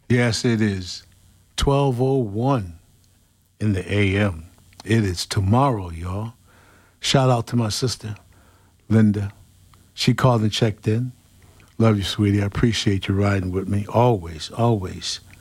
Yes, it is 12:01 in the AM. It is tomorrow, y'all. Shout out to my sister, Linda. She called and checked in. Love you, sweetie. I appreciate you riding with me. Always, always.